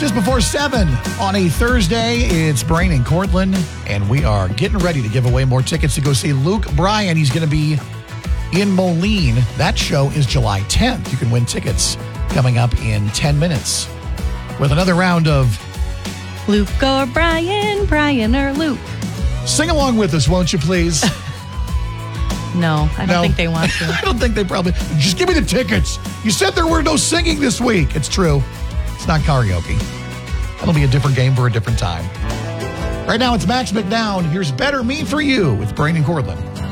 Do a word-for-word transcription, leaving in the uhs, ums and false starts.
Just before seven on a Thursday, it's Brain and Cortland, and we are getting ready to give away more tickets to go see Luke Bryan. He's going to be in Moline. That show is July tenth. You can win tickets coming up in ten minutes with another round of Luke or Brian, Brian or Luke. Sing along with us, won't you, please? No, I don't No. think they want to. I don't think they probably... Just give me the tickets. You said there were no singing this week. It's true. It's not karaoke. That'll be a different game for a different time. Right now, it's Max McNown. Here's Better Me For You with Brain and Cortland.